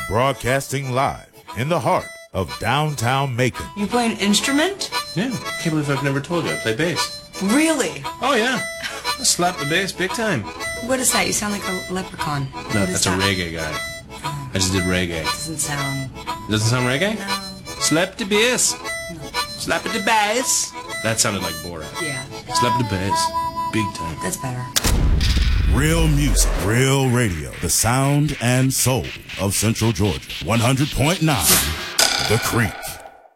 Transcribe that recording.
Broadcasting live in the heart of downtown Macon. You play an instrument? Yeah, can't believe I've never told you. I play bass. Really? Oh, yeah. I slap the bass big time. What is that? You sound like a leprechaun. No, that's a reggae guy. I just did reggae. Doesn't sound... Doesn't sound reggae? No. Slap the bass. No. Slap the bass. That sounded like Borat. Yeah. Slap the bass. Big time. That's better. Real music, real radio. The sound and soul of Central Georgia. 100.9 The Creek.